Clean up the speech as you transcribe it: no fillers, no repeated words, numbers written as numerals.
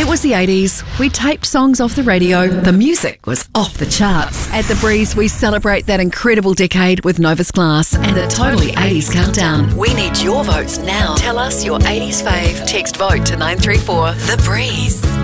It was the 80s. We taped songs off the radio. The music was off the charts. At The Breeze, we celebrate that incredible decade with Novus Glass and the Totally 80s Countdown. We need your votes now. Tell us your 80s fave. Text VOTE to 934. The Breeze.